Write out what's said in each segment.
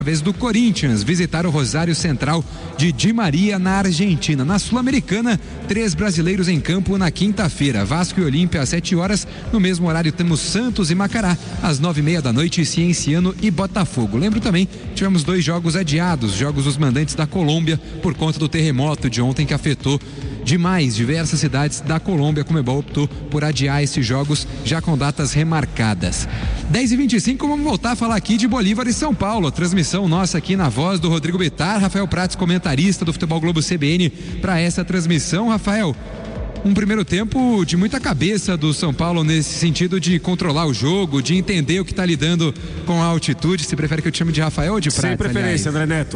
Vez do Corinthians visitar o Rosário Central de Di Maria na Argentina. Na Sul-Americana, 3 brasileiros em campo na quinta-feira. Vasco e Olímpia às 7 horas. No mesmo horário temos Santos e Macará às 9:30 da noite, Cienciano e Botafogo. Lembro também, tivemos 2 jogos adiados, jogos dos mandantes da Colômbia por conta do terremoto de ontem que afetou demais diversas cidades da Colômbia. A Conmebol optou por adiar esses jogos já com datas remarcadas. 10h25, vamos voltar a falar aqui de Bolívar e São Paulo. A transmissão nossa aqui na voz do Rodrigo Bittar, Rafael Prats, comentarista do Futebol Globo CBN para essa transmissão. Rafael, um primeiro tempo de muita cabeça do São Paulo nesse sentido de controlar o jogo, de entender o que está lidando com a altitude. Você prefere que eu te chame de Rafael ou de Prats? Sem preferência, André Neto.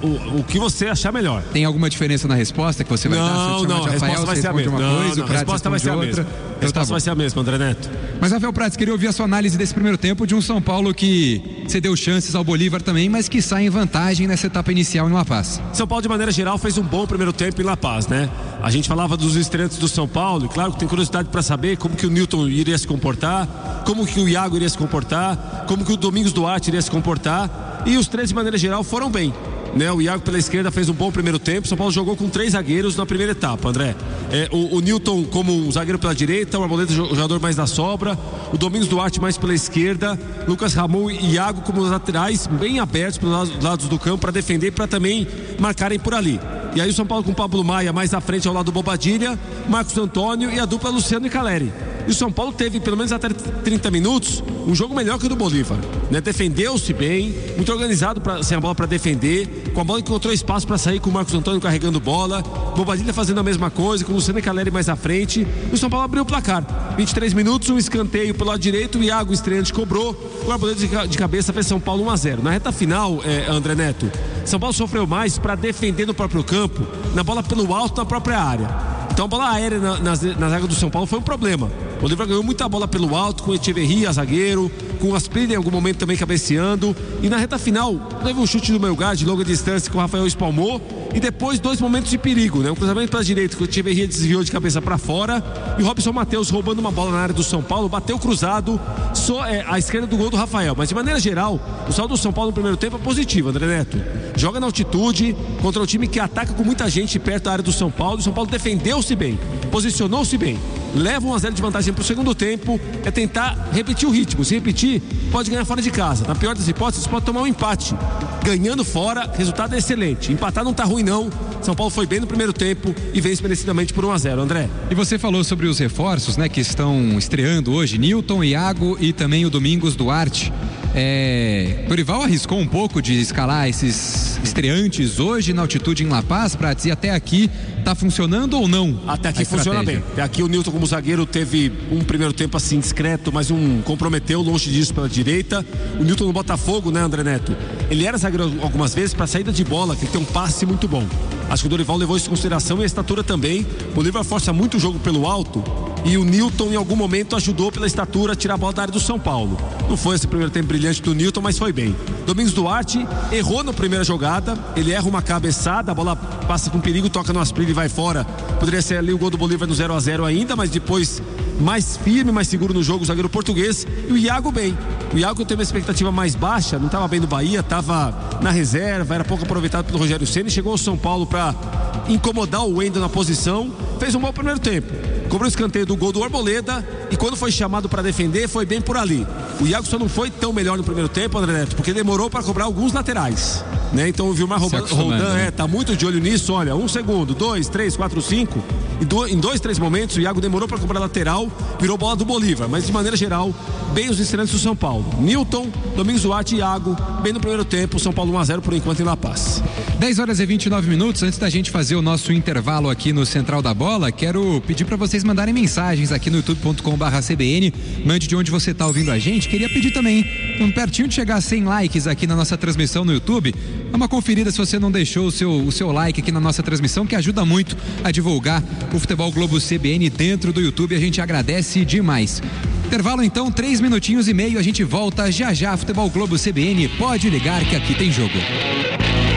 O que você achar melhor. Tem alguma diferença na resposta que você vai dar? Não, a resposta vai ser a mesma. A resposta vai ser a mesma. A resposta vai ser a mesma, André Neto. Mas, Rafael Prats, queria ouvir a sua análise desse primeiro tempo de um São Paulo que cedeu chances ao Bolívar também, mas que sai em vantagem nessa etapa inicial em La Paz. São Paulo, de maneira geral, fez um bom primeiro tempo em La Paz, né? A gente falava dos estreantes do São Paulo, e claro que tem curiosidade para saber como que o Newton iria se comportar, como que o Iago iria se comportar, como que o Domingos Duarte iria se comportar, e os 3, de maneira geral, foram bem. Né, o Iago pela esquerda fez um bom primeiro tempo. São Paulo jogou com 3 zagueiros na primeira etapa, André. O Newton como um zagueiro pela direita, o Arboleda jogador mais da sobra, o Domingos Duarte mais pela esquerda, Lucas Ramon e Iago como laterais bem abertos pelos lados do campo para defender, para também marcarem por ali. E aí o São Paulo com o Pablo Maia mais à frente ao lado do Bobadilha, Marcos Antônio e a dupla Luciano e Caleri. E o São Paulo teve, pelo menos até 30 minutos, um jogo melhor que o do Bolívar, né? Defendeu-se bem, muito organizado sem a bola para defender, com a bola encontrou espaço para sair, com o Marcos Antônio carregando bola, Bobadilha fazendo a mesma coisa, com o Luciano e Caleri mais à frente. E o São Paulo abriu o placar. 23 minutos, um escanteio pelo lado direito, o Iago estreante cobrou, o Arboleda de cabeça fez São Paulo 1-0. Na reta final, André Neto, São Paulo sofreu mais para defender no próprio campo, na bola pelo alto na própria área. Então a bola aérea na zaga do São Paulo foi um problema. O Bolívar ganhou muita bola pelo alto, com o Echeverria, zagueiro, com o Asprilla em algum momento também cabeceando. E na reta final, teve um chute do Melgar de longa distância que o Rafael espalmou. E depois 2 momentos de perigo, né? Um cruzamento para a direita que o Echeverria desviou de cabeça para fora. E o Robson Matheus roubando uma bola na área do São Paulo, bateu cruzado, à esquerda do gol do Rafael. Mas de maneira geral, o saldo do São Paulo no primeiro tempo é positivo, André Neto. Joga na altitude, contra um time que ataca com muita gente perto da área do São Paulo. O São Paulo defendeu-se bem, posicionou-se bem. Leva 1-0 de vantagem para o segundo tempo, é tentar repetir o ritmo. Se repetir, pode ganhar fora de casa. Na pior das hipóteses, pode tomar um empate. Ganhando fora, resultado é excelente. Empatar não tá ruim não. São Paulo foi bem no primeiro tempo e vence merecidamente por 1-0, André. E você falou sobre os reforços, né, que estão estreando hoje, Newton, Iago e também o Domingos Duarte. Dorival arriscou um pouco de escalar esses estreantes hoje na altitude em La Paz, Prats, e até aqui tá funcionando ou não? Até aqui funciona bem. Até aqui o Newton como zagueiro teve um primeiro tempo assim discreto, mas comprometeu longe disso pela direita. O Newton no Botafogo, né, André Neto? Ele era zagueiro algumas vezes para saída de bola, que ele tem um passe muito bom. Acho que o Dorival levou isso em consideração e a estatura também. O Bolívar força muito o jogo pelo alto e o Newton em algum momento ajudou pela estatura a tirar a bola da área do São Paulo. Não foi esse primeiro tempo brilhante do Newton, mas foi bem. Domingos Duarte errou na primeira jogada, ele erra uma cabeçada, a bola passa com perigo, toca no Asprilla e vai fora. Poderia ser ali o gol do Bolívar no 0-0 ainda, mas depois mais firme, mais seguro no jogo o zagueiro português. E o Iago bem. O Iago teve uma expectativa mais baixa, não estava bem no Bahia, estava na reserva, era pouco aproveitado pelo Rogério Ceni, chegou ao São Paulo para incomodar o Wendel na posição, fez um bom primeiro tempo. Cobrou o escanteio do gol do Arboleda e quando foi chamado para defender, foi bem por ali. O Iago só não foi tão melhor no primeiro tempo, André Neto, porque demorou para cobrar alguns laterais, né? Então o Vilmar Roldan tá muito de olho nisso. Olha, 1 segundo, 2, 3, 4, 5 e em 2, 3 momentos o Iago demorou para cobrar lateral, virou bola do Bolívar, mas de maneira geral, bem os estreantes do São Paulo. Newton, Domingos Duarte e Iago, bem no primeiro tempo, São Paulo 1-0 por enquanto em La Paz. 10h29. Antes da gente fazer o nosso intervalo aqui no Central da Bola, quero pedir para vocês mandarem mensagens aqui no youtube.com/cbn. Mande de onde você está ouvindo a gente. Queria pedir também, pertinho de chegar a 100 likes aqui na nossa transmissão no YouTube, dá uma conferida se você não deixou o seu like aqui na nossa transmissão, que ajuda muito a divulgar o Futebol Globo CBN dentro do YouTube. A gente agradece demais. Intervalo então, 3 minutinhos e meio, a gente volta já já. Futebol Globo CBN, pode ligar que aqui tem jogo.